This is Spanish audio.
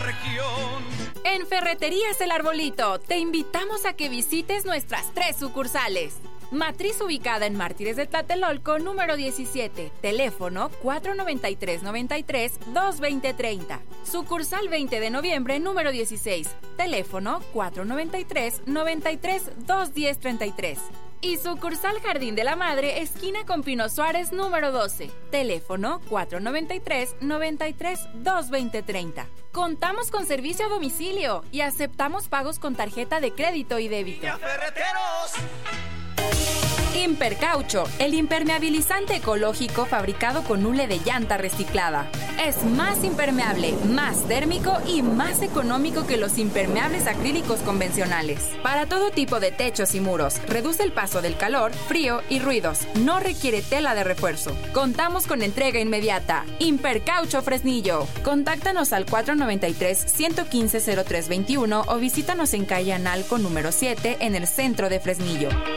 región. En Ferreterías El Arbolito, te invitamos a que visites nuestras 3 sucursales. Matriz ubicada en Mártires de Tlatelolco, número 17, teléfono 493-93-22030. Sucursal 20 de noviembre, número 16, teléfono 493-93-21033. Y sucursal Jardín de la Madre, esquina con Pino Suárez, número 12, teléfono 493-93-22030. Contamos con servicio a domicilio y aceptamos pagos con tarjeta de crédito y débito. Impercaucho, el impermeabilizante ecológico fabricado con hule de llanta reciclada. Es más impermeable, más térmico y más económico que los impermeables acrílicos convencionales. Para todo tipo de techos y muros, reduce el paso del calor, frío y ruidos. No requiere tela de refuerzo. Contamos con entrega inmediata. Impercaucho Fresnillo. Contáctanos al 493-115-0321 o visítanos en calle Analco número 7 en el centro de Fresnillo.